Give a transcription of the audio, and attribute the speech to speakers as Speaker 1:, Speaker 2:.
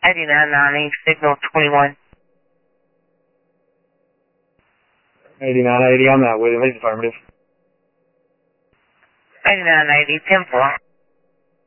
Speaker 1: 8990, signal 21.
Speaker 2: 8980, I'm not with him. He's affirmative.
Speaker 1: 8980, 10-4.